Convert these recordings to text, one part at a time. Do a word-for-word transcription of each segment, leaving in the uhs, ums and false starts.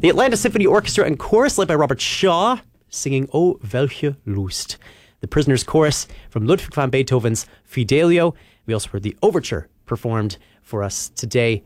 The Atlanta Symphony Orchestra and Chorus, led by Robert Shaw, singing O Welche Lust. The Prisoners Chorus from Ludwig van Beethoven's Fidelio. We also heard the overture performed for us today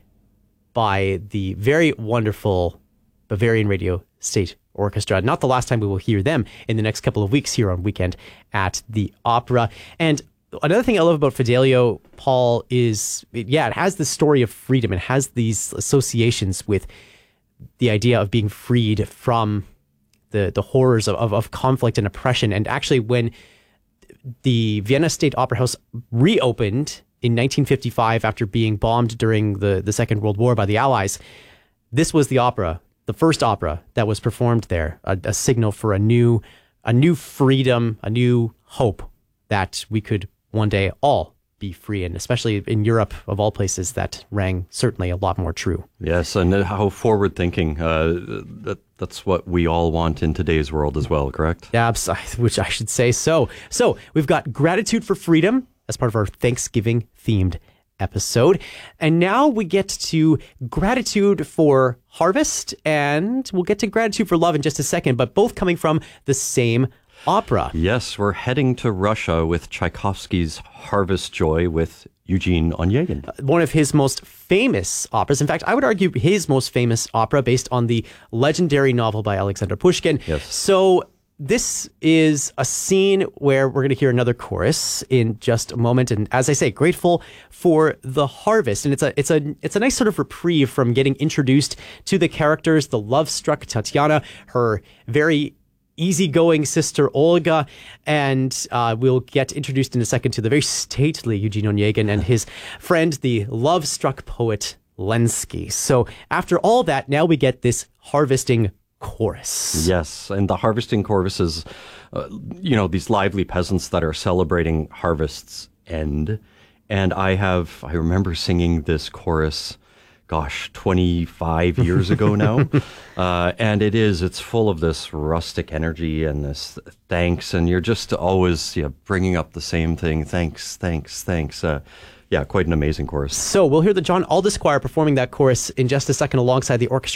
by the very wonderful Bavarian Radio State Orchestra. Not the last time we will hear them in the next couple of weeks here on Weekend at the Opera. And another thing I love about Fidelio, Paul, is, yeah, it has the story of freedom. It has these associations with the idea of being freed from the, the horrors of, of, of conflict and oppression. And actually, when the Vienna State Opera House reopened in nineteen fifty-five after being bombed during the, the Second World War by the Allies, this was the opera, the first opera that was performed there, a, a signal for a new, a new freedom, a new hope that we could one day all be free, and especially in Europe, of all places, that rang certainly a lot more true. Yes, and how forward-thinking. Uh, that, that's what we all want in today's world as well, correct? Yeah, which I should say so. So we've got Gratitude for Freedom as part of our Thanksgiving-themed episode. And now we get to Gratitude for Harvest, and we'll get to Gratitude for Love in just a second, but both coming from the same opera. Yes, we're heading to Russia with Tchaikovsky's Harvest Joy with Eugene Onegin. One of his most famous operas. In fact, I would argue his most famous opera, based on the legendary novel by Alexander Pushkin. Yes. So this is a scene where we're going to hear another chorus in just a moment. And as I say, grateful for the harvest. And it's a it's a it's a nice sort of reprieve from getting introduced to the characters, the love-struck Tatiana, her very easygoing sister Olga, and uh, we'll get introduced in a second to the very stately Eugene Onegin and his friend, the love-struck poet Lenski. So after all that, now we get this harvesting chorus. Yes, and the harvesting chorus is, uh, you know, these lively peasants that are celebrating harvest's end. And I have, I remember singing this chorus, gosh, twenty-five years ago now. Uh, and it is, it's full of this rustic energy and this thanks. And you're just always yeah, bringing up the same thing. Thanks, thanks, thanks. Uh, yeah, quite an amazing chorus. So we'll hear the John Aldous Choir performing that chorus in just a second alongside the orchestra